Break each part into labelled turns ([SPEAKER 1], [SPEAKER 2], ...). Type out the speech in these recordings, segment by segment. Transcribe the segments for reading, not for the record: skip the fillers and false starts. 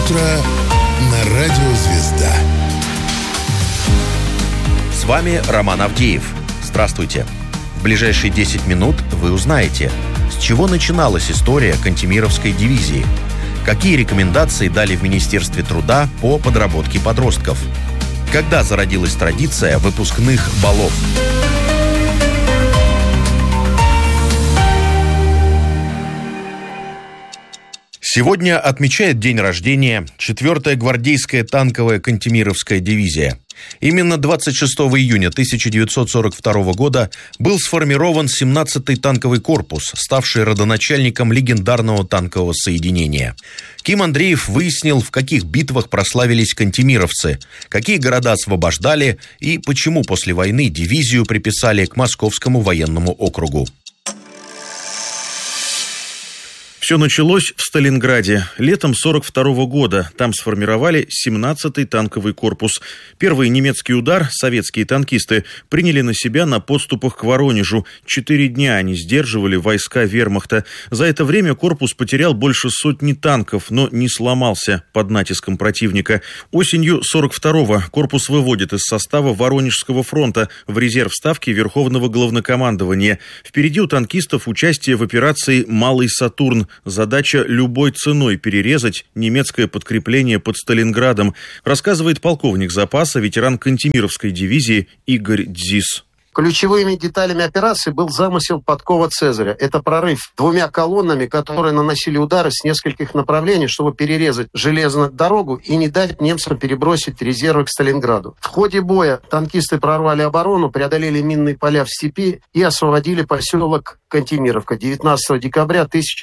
[SPEAKER 1] Утро на радио «Звезда».
[SPEAKER 2] С вами Роман Авдеев. Здравствуйте. В ближайшие 10 минут вы узнаете, с чего начиналась история Кантемировской дивизии, какие рекомендации дали в Министерстве труда по подработке подростков, когда зародилась традиция выпускных балов. Сегодня отмечает день рождения 4-я гвардейская танковая Кантемировская дивизия. Именно 26 июня 1942 года был сформирован 17-й танковый корпус, ставший родоначальником легендарного танкового соединения. Ким Андреев выяснил, в каких битвах прославились кантемировцы, какие города освобождали и почему после войны дивизию приписали к Московскому военному округу.
[SPEAKER 3] Все началось в Сталинграде. Летом 1942 года там сформировали 17-й танковый корпус. Первый немецкий удар советские танкисты приняли на себя на подступах к Воронежу. 4 дня они сдерживали войска вермахта. За это время корпус потерял больше сотни танков, но не сломался под натиском противника. Осенью 1942-го корпус выводит из состава Воронежского фронта в резерв ставки Верховного главнокомандования. Впереди у танкистов участие в операции «Малый Сатурн». Задача любой ценой перерезать немецкое подкрепление под Сталинградом, рассказывает полковник запаса, ветеран Кантемировской дивизии Игорь Дзис.
[SPEAKER 4] Ключевыми деталями операции был замысел подкова Цезаря. Это прорыв 2 колоннами, которые наносили удары с нескольких направлений, чтобы перерезать железную дорогу и не дать немцам перебросить резервы к Сталинграду. В ходе боя танкисты прорвали оборону, преодолели минные поля в степи и освободили поселок Кантемировка 19 декабря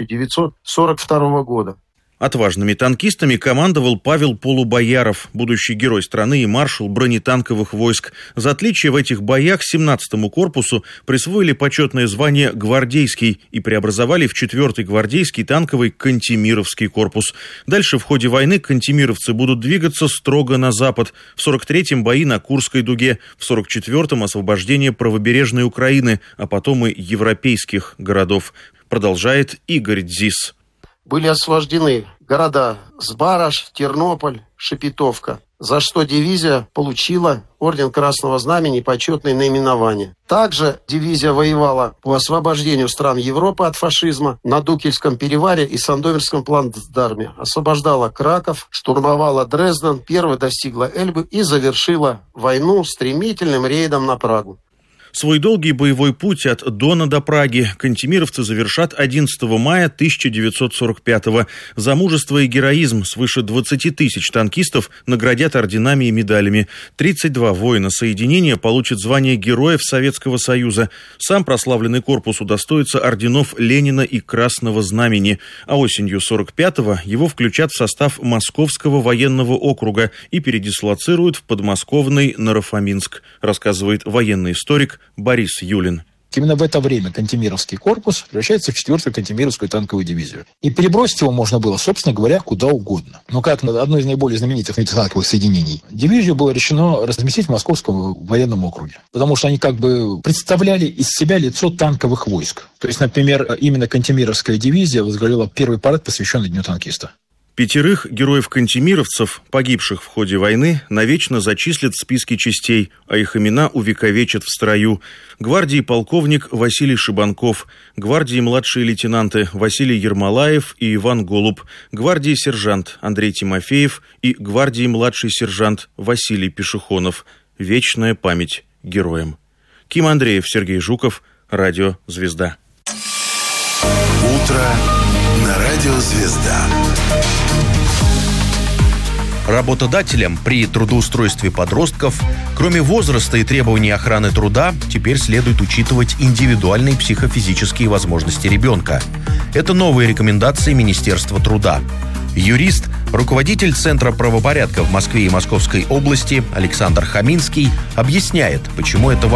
[SPEAKER 4] 1942 года.
[SPEAKER 3] Отважными танкистами командовал Павел Полубояров, будущий герой страны и маршал бронетанковых войск. За отличие в этих боях 17-му корпусу присвоили почетное звание «Гвардейский» и преобразовали в 4-й гвардейский танковый Кантемировский корпус. Дальше в ходе войны кантемировцы будут двигаться строго на запад. В 43-м бои на Курской дуге, в 44-м освобождение правобережной Украины, а потом и европейских городов. Продолжает Игорь Дзис.
[SPEAKER 4] Были освобождены города Сбараж, Тернополь, Шепетовка, за что дивизия получила орден Красного Знамени и почетное наименование. Также дивизия воевала по освобождению стран Европы от фашизма на Дукельском перевале и Сандомирском плацдарме. Освобождала Краков, штурмовала Дрезден, первой достигла Эльбы и завершила войну стремительным рейдом на Прагу.
[SPEAKER 3] Свой долгий боевой путь от Дона до Праги кантемировцы завершат 11 мая 1945-го. За мужество и героизм свыше 20 тысяч танкистов наградят орденами и медалями. 32 воина соединения получат звание Героев Советского Союза. Сам прославленный корпус удостоится орденов Ленина и Красного Знамени. А осенью 45-го его включат в состав Московского военного округа и передислоцируют в подмосковный Наро-Фоминск, рассказывает военный историк Борис Юлин.
[SPEAKER 5] Именно в это время Кантемировский корпус превращается в 4-ю Кантемировскую танковую дивизию. И перебросить его можно было, собственно говоря, куда угодно. Но как одно из наиболее знаменитых танковых соединений, дивизию было решено разместить в Московском военном округе. Потому что они как бы представляли из себя лицо танковых войск. То есть, например, именно Кантемировская дивизия возглавила первый парад, посвященный Дню танкиста.
[SPEAKER 3] 5 героев-кантемировцев, погибших в ходе войны, навечно зачислят в списке частей, а их имена увековечат в строю. Гвардии полковник Василий Шибанков, гвардии младшие лейтенанты Василий Ермолаев и Иван Голуб, гвардии сержант Андрей Тимофеев и гвардии младший сержант Василий Пешехонов. Вечная память героям. Ким Андреев, Сергей Жуков, Радио «Звезда».
[SPEAKER 1] Утро на радио «Звезда».
[SPEAKER 2] Работодателям при трудоустройстве подростков, кроме возраста и требований охраны труда, теперь следует учитывать индивидуальные психофизические возможности ребенка. Это новые рекомендации Министерства труда. Юрист, руководитель Центра правопорядка в Москве и Московской области Александр Хаминский объясняет, почему это важно.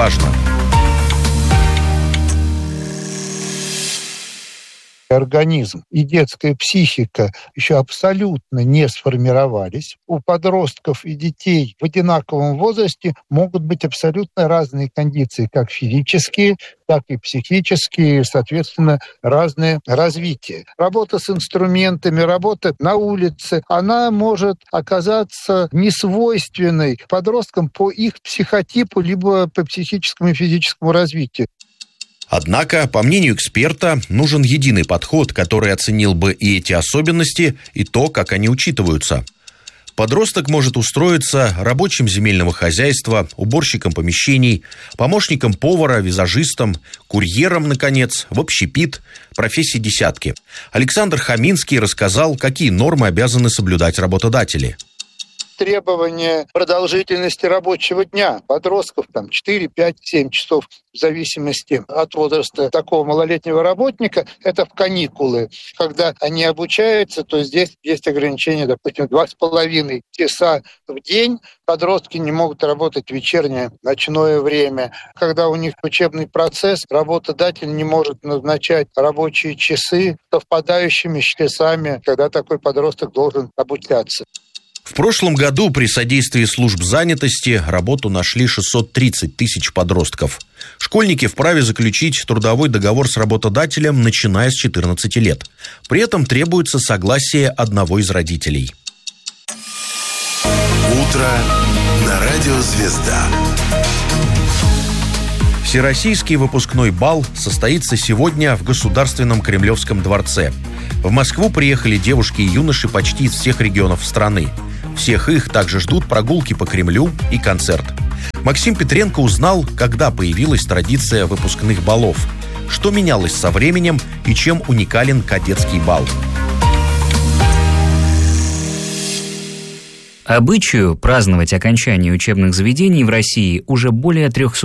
[SPEAKER 6] организм и детская психика еще абсолютно не сформировались. У подростков и детей в одинаковом возрасте могут быть абсолютно разные кондиции, как физические, так и психические, соответственно, разное развитие. Работа с инструментами, работа на улице, она может оказаться несвойственной подросткам по их психотипу, либо по психическому и физическому развитию.
[SPEAKER 2] Однако, по мнению эксперта, нужен единый подход, который оценил бы и эти особенности, и то, как они учитываются. Подросток может устроиться рабочим земельного хозяйства, уборщиком помещений, помощником повара, визажистом, курьером, наконец, в общепит, профессий десятки. Александр Хаминский рассказал, какие нормы обязаны соблюдать работодатели.
[SPEAKER 6] Требования продолжительности рабочего дня подростков 4, 5, 7 часов в зависимости от возраста такого малолетнего работника, это в каникулы. Когда они обучаются, то здесь есть ограничение, допустим, 2,5 часа в день. Подростки не могут работать в вечернее, ночное время. Когда у них учебный процесс, работодатель не может назначать рабочие часы совпадающими с часами, когда такой подросток должен обучаться.
[SPEAKER 2] В прошлом году при содействии служб занятости работу нашли 630 тысяч подростков. Школьники вправе заключить трудовой договор с работодателем, начиная с 14 лет. При этом требуется согласие одного из родителей.
[SPEAKER 1] Утро на радио «Звезда».
[SPEAKER 2] Всероссийский выпускной бал состоится сегодня в Государственном Кремлевском дворце. В Москву приехали девушки и юноши почти из всех регионов страны. Всех их также ждут прогулки по Кремлю и концерт. Максим Петренко узнал, когда появилась традиция выпускных балов, что менялось со временем и чем уникален кадетский бал.
[SPEAKER 7] Обычаю праздновать окончание учебных заведений в России уже более 300